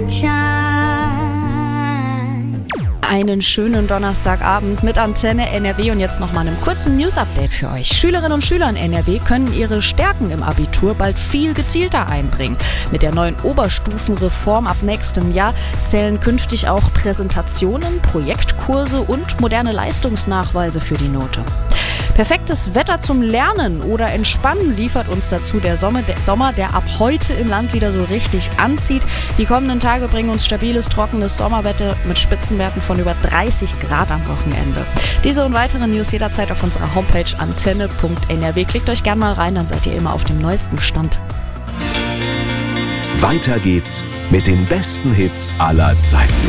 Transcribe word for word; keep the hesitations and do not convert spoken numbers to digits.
Einen schönen Donnerstagabend mit Antenne N R W und jetzt nochmal einem kurzen News-Update für euch. Schülerinnen und Schüler in N R W können ihre Stärken im Abitur bald viel gezielter einbringen. Mit der neuen Oberstufenreform ab nächstem Jahr zählen künftig auch Präsentationen, Projektkurse und moderne Leistungsnachweise für die Note. Perfektes Wetter zum Lernen oder Entspannen liefert uns dazu der Sommer, der Sommer, der ab heute im Land wieder so richtig anzieht. Die kommenden Tage bringen uns stabiles, trockenes Sommerwetter mit Spitzenwerten von über dreißig Grad am Wochenende. Diese und weitere News jederzeit auf unserer Homepage antenne punkt n r w. Klickt euch gerne mal rein, dann seid ihr immer auf dem neuesten Stand. Weiter geht's mit den besten Hits aller Zeiten.